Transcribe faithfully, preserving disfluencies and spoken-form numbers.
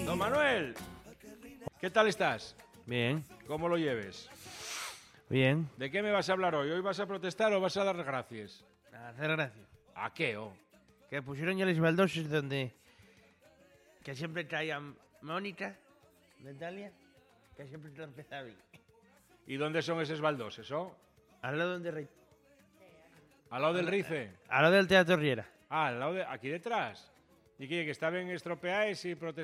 Don Manuel, ¿qué tal estás? Bien, ¿Cómo lo lleves? bien. ¿De qué me vas a hablar hoy? ¿Hoy vas a protestar o vas a dar gracias? A hacer gracia. ¿A qué, oh? Que pusieron ya los baldoses donde... Que siempre traían Mónica, Natalia, que siempre te empezaba bien. ¿Y dónde son esos baldoses, oh? Al lado donde rey. ¿Al lado del Rice? Al lado del Teatro Riera. Ah, al lado de... aquí detrás. ¿Y qué? ¿Que estaban estropeados y protestaban?